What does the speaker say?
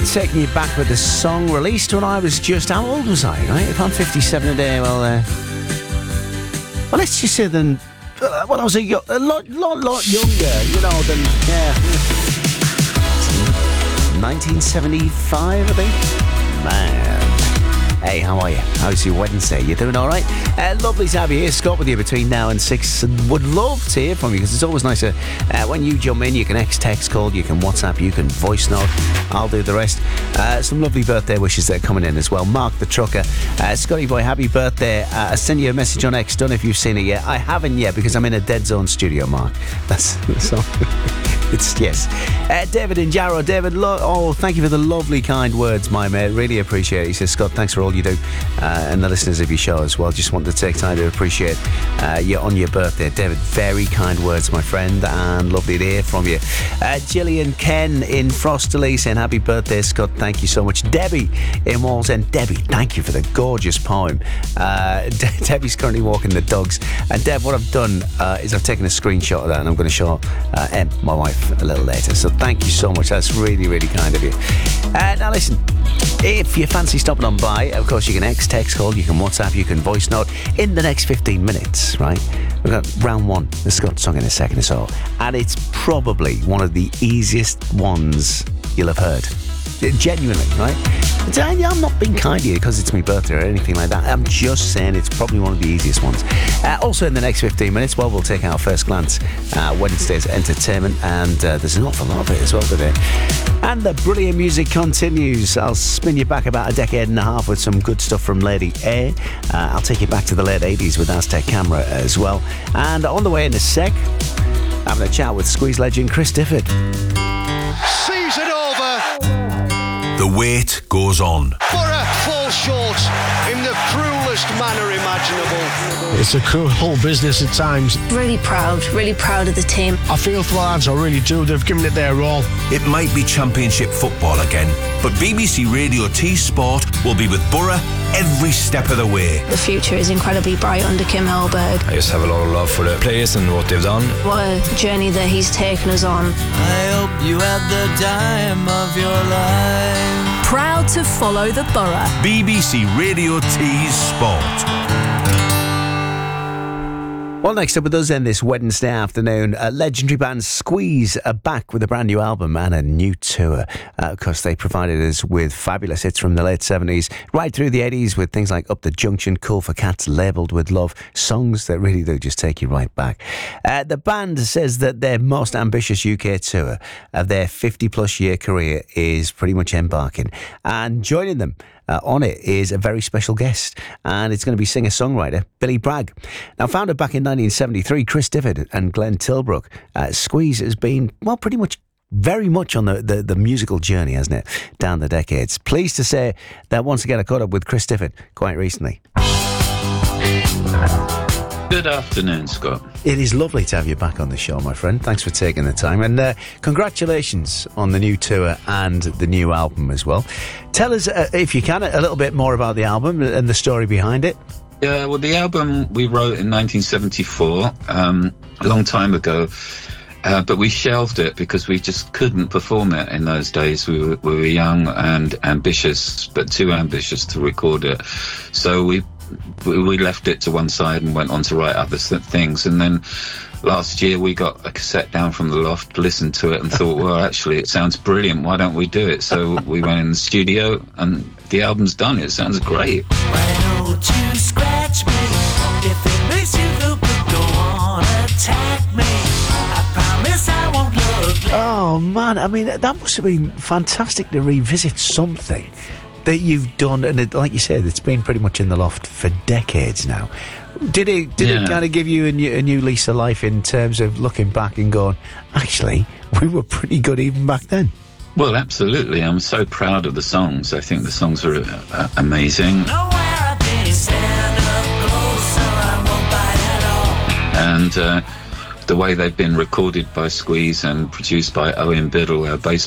taking you back with the song released when I was just, how old was I, right? If I'm 57 today, well, let's just say then, when I was a lot younger, you know, than, 1975, I think. Man. Hey, how are you? How's your Wednesday? You doing all right? Lovely to have you here. Scott with you between now and 6. And would love to hear from you because it's always nicer when you jump in. You can text call, you can WhatsApp, you can voice note. I'll do the rest. Some lovely birthday wishes that are coming in as well. Mark the Trucker. Scotty boy, happy birthday. I send you a message on X. Don't know if you've seen it yet. I haven't yet because I'm in a Dead Zone studio, Mark. That's all. It's yes. David and Jarrow. David, thank you for the lovely, kind words, my mate. Really appreciate it. He says, Scott, thanks for all you do, and the listeners of your show as well. Just want to take time to appreciate you on your birthday, David. Very kind words, my friend, and lovely to hear from you. Gillian Ken in Frosterley saying, happy birthday, Scott. Thank you so much. Debbie in Wallsend. Debbie, thank you for the gorgeous poem. Debbie's currently walking the dogs, and Deb, what I've done is I've taken a screenshot of that, and I'm going to show Em, my wife, a little later. So thank you so much. That's really, really kind of you. Now listen, if you fancy stopping on by, of course you can text call, you can WhatsApp, you can voice note in the next 15 minutes, right? We've got round one, the Scott song in a second or so, and it's probably one of the easiest ones you'll have heard. Genuinely, right? I'm not being kind to you because it's my birthday or anything like that. I'm just saying it's probably one of the easiest ones. Also in the next 15 minutes, well, we'll take our first glance at Wednesday's entertainment, and there's an awful lot of it as well today. And the brilliant music continues. I'll spin you back about a decade and a half with some good stuff from Lady A. I'll take you back to the late 80s with Aztec Camera as well. And on the way in a sec, having a chat with Squeeze legend Chris Difford. Season over. The wait goes on. Borough falls short in the cruelest manner imaginable. It's a cruel business at times. Really proud of the team. I feel for the lads, I really do. They've given it their all. It might be Championship football again, but BBC Radio T Sport will be with Borough every step of the way. The future is incredibly bright under Kim Hellberg. I just have a lot of love for the players and what they've done. What a journey that he's taken us on. I hope you had the time of your life. Proud to follow the Borough. BBC Radio T Sport. Well, next up with us then this Wednesday afternoon, legendary band Squeeze are back with a brand new album and a new tour. Of course, they provided us with fabulous hits from the late 70s, right through the 80s with things like Up the Junction, Cool for Cats, Labelled with Love, songs that really do just take you right back. The band says that their most ambitious UK tour of their 50-plus year career is pretty much embarking. And joining them on it is a very special guest, and it's going to be singer-songwriter Billy Bragg. Now, founded back in 1973, Chris Difford and Glenn Tilbrook, Squeeze has been, well, pretty much very much on the musical journey, hasn't it, down the decades. Pleased to say that once again I caught up with Chris Difford quite recently. Good afternoon, Scott. It is lovely to have you back on the show, my friend. Thanks for taking the time, and congratulations on the new tour and the new album as well. Tell us, if you can, a little bit more about the album and the story behind it. Yeah, well, the album we wrote in 1974, a long time ago, but we shelved it because we just couldn't perform it in those days. We were young and ambitious, but too ambitious to record it. So we left it to one side and went on to write other things. And then last year we got a cassette down from the loft, listened to it and thought, well, actually, it sounds brilliant. Why don't we do it? So we went in the studio and the album's done. It sounds great. Why don't you scratch me? If it makes you feel good, go on, attack me. I promise I won't look. Oh, man. I mean, that must have been fantastic to revisit something that you've done, and like you said, it's been pretty much in the loft for decades now. Did it kind of give you a new lease of life in terms of looking back and going, actually, we were pretty good even back then? Well, absolutely. I'm so proud of the songs. I think the songs are amazing. And the way they've been recorded by Squeeze and produced by Owen Biddle, our bass